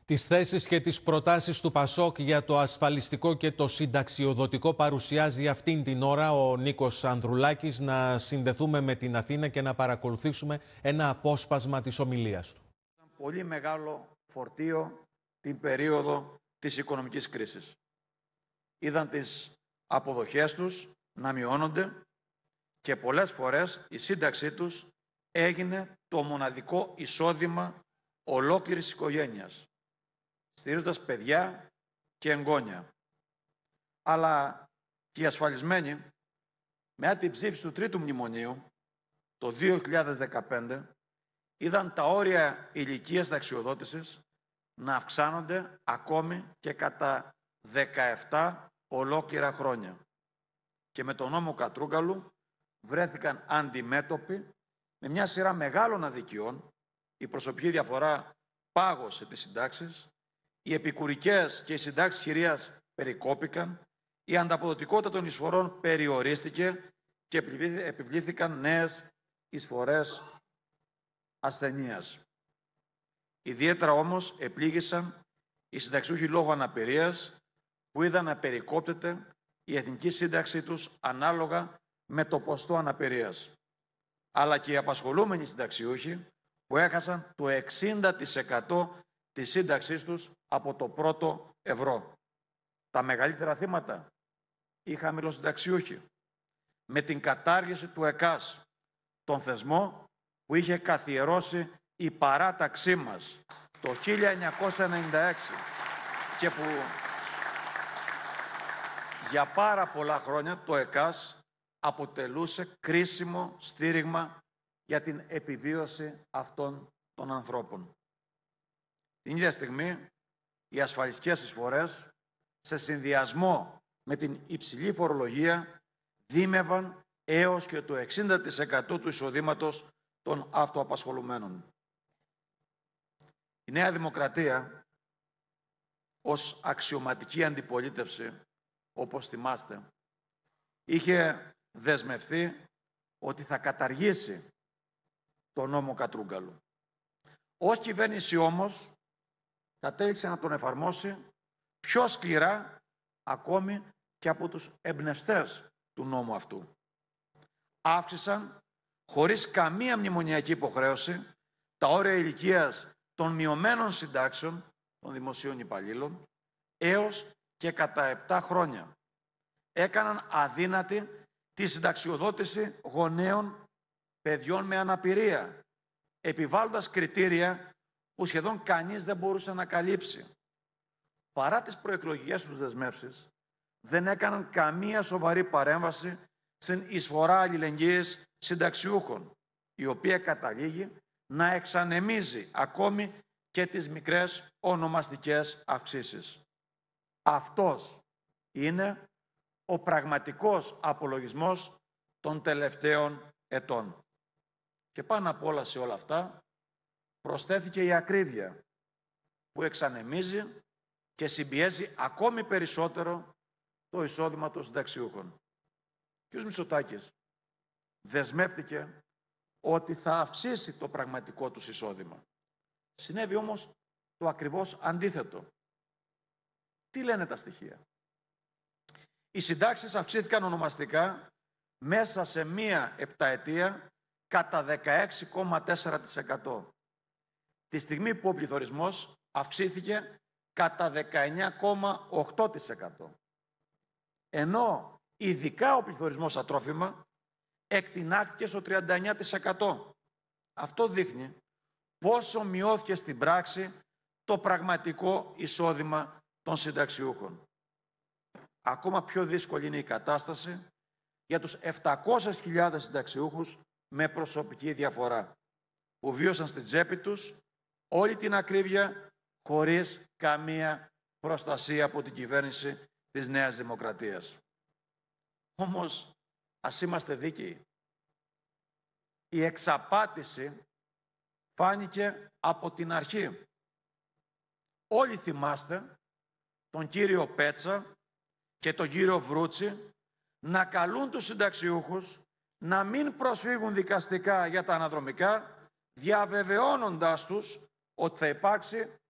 Τις θέσεις και τις προτάσεις του ΠΑΣΟΚ για το ασφαλιστικό και το συνταξιοδοτικό παρουσιάζει αυτήν την ώρα ο Νίκος Ανδρουλάκης. Να συνδεθούμε με την Αθήνα και να παρακολουθήσουμε ένα απόσπασμα της ομιλίας του. Πολύ μεγάλο φορτίο την περίοδο της οικονομικής κρίσης. Είδαν τις αποδοχές τους να μειώνονται και πολλές φορές η σύνταξή τους έγινε το μοναδικό εισόδημα ολόκληρης οικογένειας, στηρίζοντας παιδιά και εγγόνια. Αλλά και οι ασφαλισμένοι, μετά την ψήφιση του τρίτου μνημονίου, το 2015, είδαν τα όρια ηλικίας ταξιοδότησης να αυξάνονται ακόμη και κατά 17 ολόκληρα χρόνια. Και με τον νόμο Κατρούγκαλου βρέθηκαν αντιμέτωποι με μια σειρά μεγάλων αδικιών. Η προσωπική διαφορά πάγωσε τις συντάξεις, οι επικουρικές και οι συντάξεις χειρίας περικόπηκαν, η ανταποδοτικότητα των εισφορών περιορίστηκε και επιβλήθηκαν νέες εισφορές ασθενείας. Ιδιαίτερα όμως επλήγησαν οι συνταξιούχοι λόγω αναπηρίας, που είδαν να περικόπτεται η εθνική σύνταξή τους ανάλογα με το ποστό αναπηρίας. Αλλά και οι απασχολούμενοι συνταξιούχοι, που έχασαν το 60% της σύνταξής τους από το πρώτο ευρώ. Τα μεγαλύτερα θύματα, οι χαμηλοσυνταξιούχοι, με την κατάργηση του ΕΚΑΣ, τον θεσμό που είχε καθιερώσει η παράταξή μας το 1996 και που για πάρα πολλά χρόνια το ΕΚΑΣ αποτελούσε κρίσιμο στήριγμα για την επιβίωση αυτών των ανθρώπων. Την ίδια στιγμή, οι ασφαλιστικές εισφορές, σε συνδυασμό με την υψηλή φορολογία, δίμευαν έως και το 60% του εισοδήματος των αυτοαπασχολουμένων. Η Νέα Δημοκρατία, ως αξιωματική αντιπολίτευση, όπως θυμάστε, είχε δεσμευθεί ότι θα καταργήσει το νόμο Κατρούγκαλου. Ως κυβέρνηση όμως κατέληξε να τον εφαρμόσει πιο σκληρά ακόμη και από τους εμπνευστές του νόμου αυτού. Αύξησαν χωρίς καμία μνημονιακή υποχρέωση τα όρια ηλικίας των μειωμένων συντάξεων των δημοσίων υπαλλήλων έως και κατά 7 χρόνια. Έκαναν αδύνατη τη συνταξιοδότηση γονέων παιδιών με αναπηρία, επιβάλλοντας κριτήρια που σχεδόν κανείς δεν μπορούσε να καλύψει. Παρά τις προεκλογικές τους δεσμεύσεις, δεν έκαναν καμία σοβαρή παρέμβαση στην εισφορά αλληλεγγύης συνταξιούχων, η οποία καταλήγει να εξανεμίζει ακόμη και τις μικρές ονομαστικές αυξήσεις. Αυτός είναι ο πραγματικός απολογισμός των τελευταίων ετών. Και πάνω απ' όλα σε όλα αυτά προσθέθηκε η ακρίβεια, που εξανεμίζει και συμπιέζει ακόμη περισσότερο το εισόδημα των συνταξιούχων. Ο κ. Μητσοτάκης δεσμεύτηκε ότι θα αυξήσει το πραγματικό τους εισόδημα. Συνέβη όμως το ακριβώς αντίθετο. Τι λένε τα στοιχεία? Οι συντάξεις αυξήθηκαν ονομαστικά μέσα σε μία επταετία κατά 16,4%. Τη στιγμή που ο πληθωρισμός αυξήθηκε κατά 19,8%. Ενώ ειδικά ο πληθωρισμός στα τρόφιμα εκτινάχθηκε στο 39%. Αυτό δείχνει πόσο μειώθηκε στην πράξη το πραγματικό εισόδημα των συνταξιούχων. Ακόμα πιο δύσκολη είναι η κατάσταση για τους 700.000 συνταξιούχους με προσωπική διαφορά, που βίωσαν στην τσέπη τους όλη την ακρίβεια χωρίς καμία προστασία από την κυβέρνηση της Νέας Δημοκρατίας. Όμως, ας είμαστε δίκαιοι. Η εξαπάτηση φάνηκε από την αρχή. Όλοι θυμάστε τον κύριο Πέτσα και τον κύριο Βρούτσι να καλούν τους συνταξιούχους να μην προσφύγουν δικαστικά για τα αναδρομικά, διαβεβαιώνοντάς τους ότι θα υπάρξει